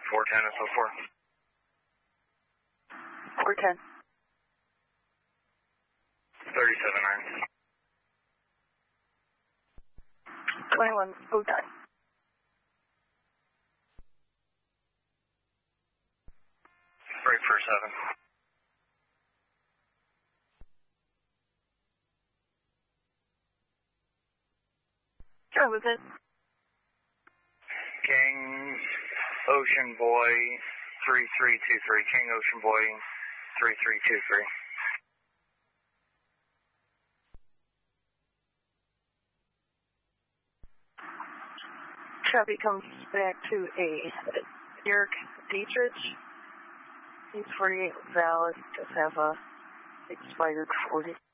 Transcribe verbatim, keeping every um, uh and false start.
four ten S O four. four ten. thirty-seven nine. twenty-one oh nine. Break for seven. Sure, with it. King Ocean Boy three three two three. King Ocean Boy three three two three. Chevy comes back to a Derek Dietrich. He's forty-eight valid, just have a expired forty.